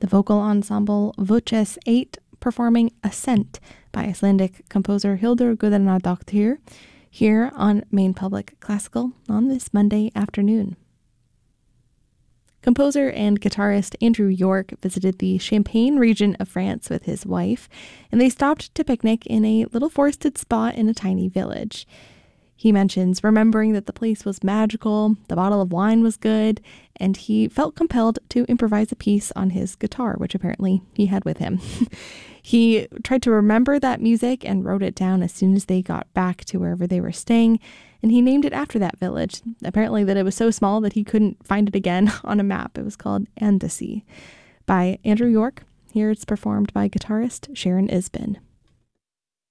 the vocal ensemble Voces 8 performing Ascent by Icelandic composer Hildur Guðnadóttir here on Maine Public Classical on this Monday afternoon. Composer and guitarist Andrew York visited the Champagne region of France with his wife, and they stopped to picnic in a little forested spot in a tiny village. He mentions remembering that the place was magical, the bottle of wine was good, and he felt compelled to improvise a piece on his guitar, which apparently he had with him. He tried to remember that music and wrote it down as soon as they got back to wherever they were staying, and he named it after that village. Apparently that it was so small that he couldn't find it again on a map. It was called Andecy by Andrew York. Here it's performed by guitarist Sharon Isbin.